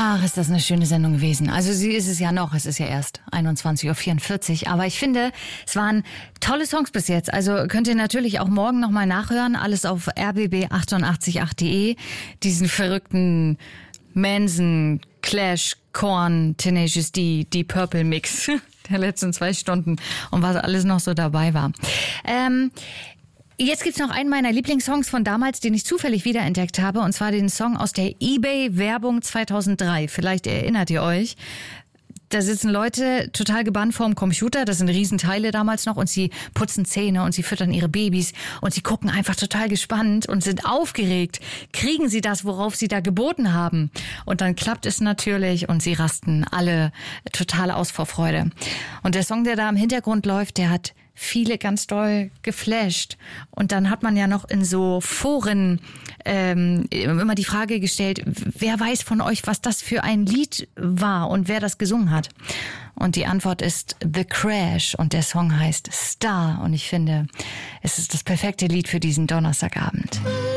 Ach, ist das eine schöne Sendung gewesen. Also sie ist es ja noch, es ist ja erst 21:44 Uhr. Aber ich finde, es waren tolle Songs bis jetzt. Also könnt ihr natürlich auch morgen nochmal nachhören. Alles auf rbb888.de. Diesen verrückten Manson, Clash, Korn, Tenacious D, Deep Purple Mix der letzten 2 Stunden und was alles noch so dabei war. Jetzt gibt's noch einen meiner Lieblingssongs von damals, den ich zufällig wiederentdeckt habe, und zwar den Song aus der eBay-Werbung 2003. Vielleicht erinnert ihr euch. Da sitzen Leute total gebannt vorm Computer, das sind Riesenteile damals noch, und sie putzen Zähne und sie füttern ihre Babys und sie gucken einfach total gespannt und sind aufgeregt. Kriegen sie das, worauf sie da geboten haben? Und dann klappt es natürlich und sie rasten alle total aus vor Freude. Und der Song, der da im Hintergrund läuft, der hat viele ganz doll geflasht. Und dann hat man ja noch in so Foren immer die Frage gestellt, wer weiß von euch, was das für ein Lied war und wer das gesungen hat. Und die Antwort ist The Crash und der Song heißt Star. Und ich finde, es ist das perfekte Lied für diesen Donnerstagabend.